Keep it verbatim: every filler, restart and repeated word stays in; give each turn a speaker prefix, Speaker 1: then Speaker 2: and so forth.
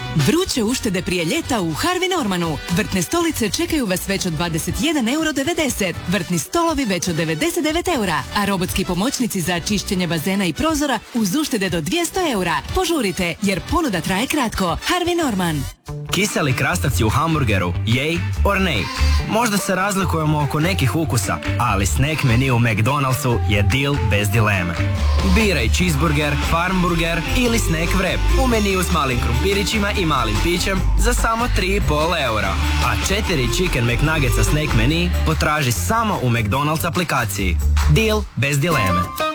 Speaker 1: Vruće uštede prije ljeta u Harvey Normanu. Vrtne stolice čekaju vas već od dvadeset jedan euro devedeset. Vrtni stolovi već od devedeset devet eura. A robotski pomoćnici za čišćenje bazena i prozora uz uštede do dvjesto eura. Požurite jer ponuda traje kratko. Harvey Norman.
Speaker 2: Kiseli krastavci u hamburgeru, yay or nay? Možda se razlikujemo oko nekih ukusa, ali snack menu u McDonald'su je deal bez dileme. Biraj cheeseburger, farmburger ili snack wrap u meniju s malim krumpirićima i malim pićem za samo tri i pol eura. A četiri chicken McNuggetsa snack menu potraži samo u McDonald's aplikaciji. Deal bez dileme.